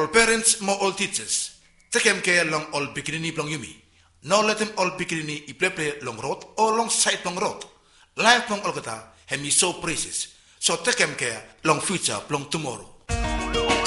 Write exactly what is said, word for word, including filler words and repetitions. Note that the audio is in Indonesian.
all parents mo all teachers. Take him care long all bikini long yumi. Now let him all bikini i play play long road or long side long road. Life long all kata him is so precious. So take him care long future long tomorrow.